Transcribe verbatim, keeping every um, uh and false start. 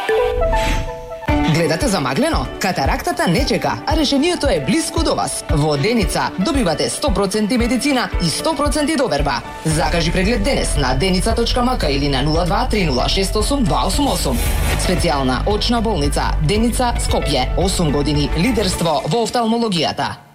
Гледате замаглено? Катарактата не чека, а решението е близко до вас. Во Деница добивате сто проценти медицина и сто проценти доверба. Закажи преглед денес на деница точка ем ка или на нула два три нула шест осум два осум осум. Специјална очна болница Деница Скопје. осум години лидерство во офталмологијата.